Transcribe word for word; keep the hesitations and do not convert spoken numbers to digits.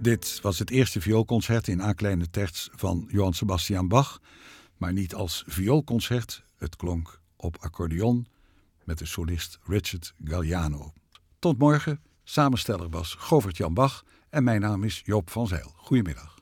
Dit was het eerste vioolconcert in A kleine terts van Johann Sebastian Bach, maar niet als vioolconcert. Het klonk op accordeon met de solist Richard Galliano. Tot morgen. Samensteller was Govert-Jan Bach en mijn naam is Joop van Zijl. Goedemiddag.